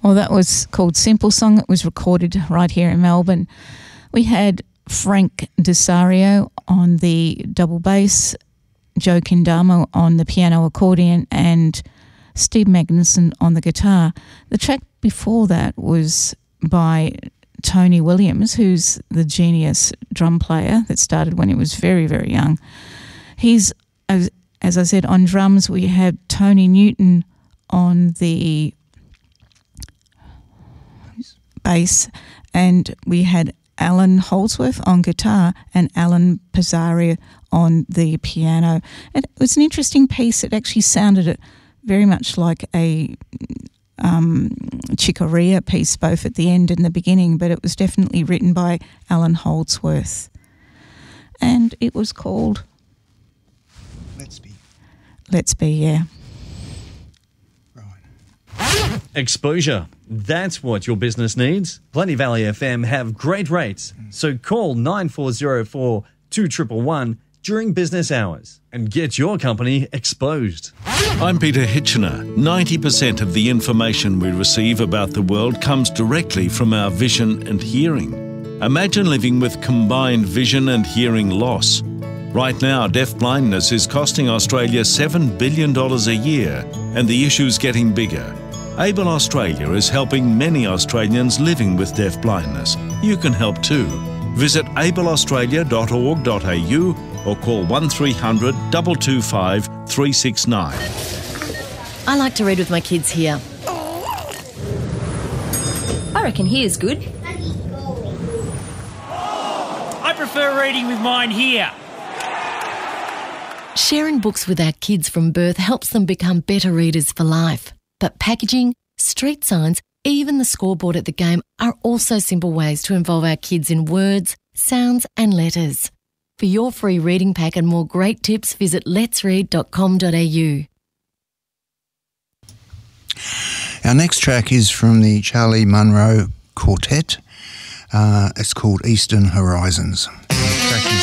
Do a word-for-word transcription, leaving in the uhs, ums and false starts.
Well, that was called Simple Song. It was recorded right here in Melbourne. We had Frank Desario on the double bass, Joe Kindamo on the piano accordion, and Steve Magnuson on the guitar. The track before that was by Tony Williams, who's the genius drum player that started when he was very, very young. He's, as, as I said, on drums. We had Tony Newton on the bass, and we had Alan Holdsworth on guitar and Alan Pizzaria on the piano. And it was an interesting piece. It actually sounded very much like a um, Chicoria piece, both at the end and the beginning, but it was definitely written by Alan Holdsworth. And it was called Let's Be. Let's Be, yeah. Right. Exposure. That's what your business needs. Plenty Valley F M have great rates, so call nine four zero four, two one one one during business hours and get your company exposed. I'm Peter Hitchener. ninety percent of the information we receive about the world comes directly from our vision and hearing. Imagine living with combined vision and hearing loss. Right now, deaf-blindness is costing Australia seven billion dollars a year, and the issue's getting bigger. Able Australia is helping many Australians living with deaf-blindness. You can help too. Visit able australia dot org dot a u or call one three hundred, two two five, three six nine. I like to read with my kids here. I reckon here's good. I prefer reading with mine here. Sharing books with our kids from birth helps them become better readers for life. But packaging, street signs, even the scoreboard at the game are also simple ways to involve our kids in words, sounds and letters. For your free reading pack and more great tips, visit lets read dot com dot a u. Our next track is from the Charlie Munro Quartet. Uh, it's called Eastern Horizons.